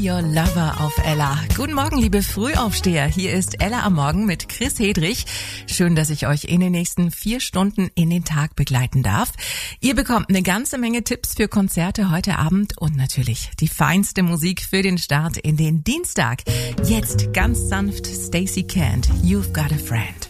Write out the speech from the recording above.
Your Lover auf Ella. Guten Morgen, liebe Frühaufsteher. Hier ist Ella am Morgen mit Chris Hedrich. Schön, dass ich euch in den nächsten 4 Stunden in den Tag begleiten darf. Ihr bekommt eine ganze Menge Tipps für Konzerte heute Abend und natürlich die feinste Musik für den Start in den Dienstag. Jetzt ganz sanft Stacey Kent, You've Got a Friend.